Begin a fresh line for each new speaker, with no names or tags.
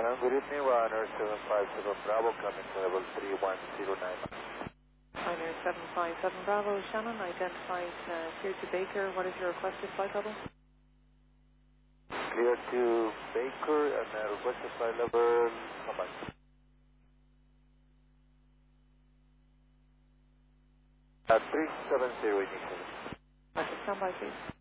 Good evening, Runner 757 Bravo, coming to level 3109.
Runner 757 Bravo, Shannon, identified clear to Baker. What is your requested flight level?
Clear to Baker, and requested flight level, how much? 370 initially.
Okay, stand by, please.